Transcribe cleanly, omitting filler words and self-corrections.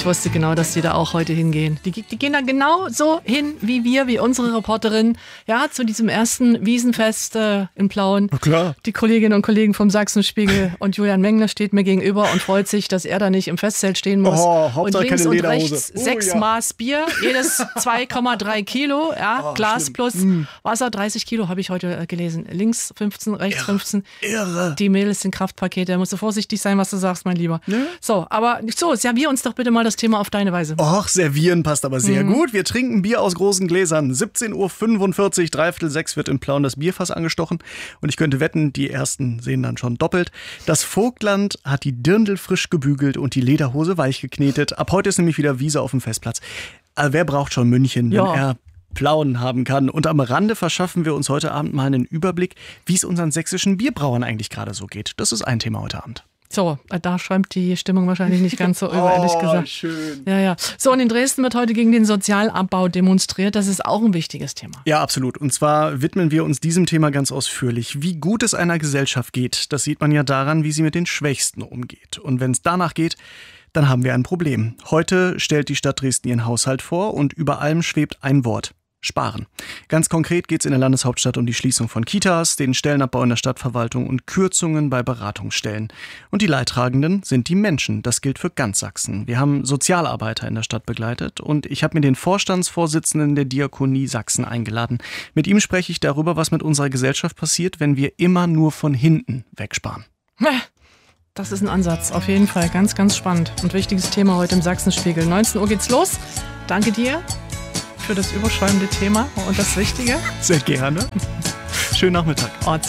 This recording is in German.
Ich wusste genau, dass die da auch heute hingehen. Die gehen da genau so hin, wie unsere Reporterin, ja, zu diesem ersten Wiesenfest in Plauen. Na klar. Die Kolleginnen und Kollegen vom Sachsenspiegel und Julian Mengler steht mir gegenüber und freut sich, dass er da nicht im Festzelt stehen muss. Hauptsache und links keine und Lederhose. rechts 6 Maß Bier, jedes 2,3 Kilo, ja, Glas schlimm. plus Wasser, 30 Kilo habe ich heute gelesen. Links 15, rechts 15. Irre. Die Mädels sind Kraftpakete, da musst du vorsichtig sein, was du sagst, mein Lieber. Ne? So, aber servier uns doch bitte mal das Thema auf deine Weise. Och, servieren passt aber sehr gut. Wir trinken Bier aus großen Gläsern. 17:45 Uhr, 5:45 wird in Plauen das Bierfass angestochen. Und ich könnte wetten, die Ersten sehen dann schon doppelt. Das Vogtland hat die Dirndl frisch gebügelt und die Lederhose weich geknetet. Ab heute ist nämlich wieder Wiese auf dem Festplatz. Aber wer braucht schon München, wenn er Plauen haben kann? Und am Rande verschaffen wir uns heute Abend mal einen Überblick, wie es unseren sächsischen Bierbrauern eigentlich gerade so geht. Das ist ein Thema heute Abend. So, da schäumt die Stimmung wahrscheinlich nicht ganz so über, ehrlich gesagt. Schön. Ja. So, und in Dresden wird heute gegen den Sozialabbau demonstriert. Das ist auch ein wichtiges Thema. Ja, absolut. Und zwar widmen wir uns diesem Thema ganz ausführlich. Wie gut es einer Gesellschaft geht, das sieht man ja daran, wie sie mit den Schwächsten umgeht. Und wenn es danach geht, dann haben wir ein Problem. Heute stellt die Stadt Dresden ihren Haushalt vor und über allem schwebt ein Wort: Sparen. Ganz konkret geht es in der Landeshauptstadt um die Schließung von Kitas, den Stellenabbau in der Stadtverwaltung und Kürzungen bei Beratungsstellen. Und die Leidtragenden sind die Menschen. Das gilt für ganz Sachsen. Wir haben Sozialarbeiter in der Stadt begleitet und ich habe mir den Vorstandsvorsitzenden der Diakonie Sachsen eingeladen. Mit ihm spreche ich darüber, was mit unserer Gesellschaft passiert, wenn wir immer nur von hinten wegsparen. Das ist ein Ansatz, auf jeden Fall. Ganz, ganz spannend und wichtiges Thema heute im Sachsenspiegel. 19 Uhr geht's los. Danke dir für das überschäumende Thema und das Wichtige. Sehr gerne. Schönen Nachmittag.